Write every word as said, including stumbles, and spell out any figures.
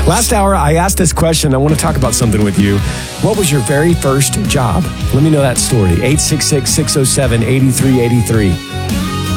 Last hour, I asked this question. I want to talk about something with you. What was your very first job? Let me know that story. eight six six, six oh seven, eight three eight three.